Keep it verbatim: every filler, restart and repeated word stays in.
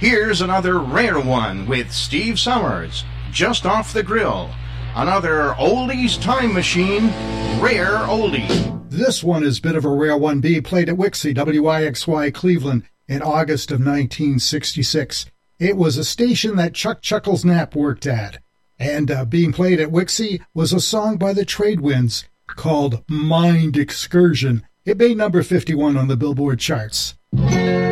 Here's another rare one with Steve Summers, Just Off the Grill. Another oldies time machine, rare oldie. This one is a bit of a rare one, B, played at Wixie, W I X Y, Cleveland, in August of nineteen sixty-six. It was a station that Chuck Chuckles Knapp worked at. And uh, being played at Wixie was a song by the Tradewinds called Mind Excursion. It made number fifty-one on the Billboard charts.